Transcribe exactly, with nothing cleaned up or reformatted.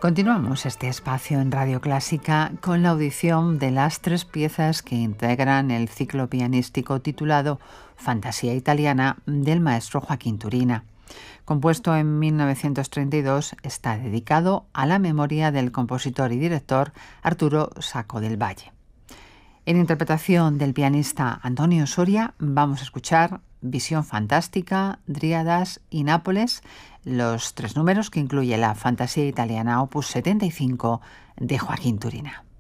Continuamos este espacio en Radio Clásica con la audición de las tres piezas que integran el ciclo pianístico titulado Fantasía Italiana del maestro Joaquín Turina. Compuesto en mil novecientos treinta y dos, está dedicado a la memoria del compositor y director Arturo Sacco del Valle. En interpretación del pianista Antonio Soria vamos a escuchar Visión Fantástica, Dríadas y Nápoles, los tres números que incluye la Fantasía Italiana opus setenta y cinco de Joaquín Turina.